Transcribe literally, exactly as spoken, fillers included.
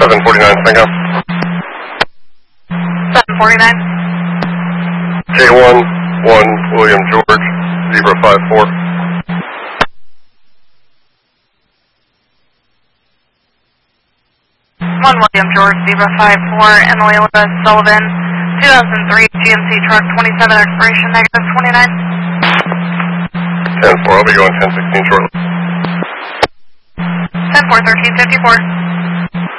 seven forty-nine, Tango. seven forty-nine. J one, one, William George, Zebra five four. one William George, Zebra five four, Emily Elizabeth Sullivan, two thousand three G M C truck, twenty-seven, expiration negative twenty-nine. ten four, I'll be going ten sixteen shortly. ten four, thirteen fifty-four.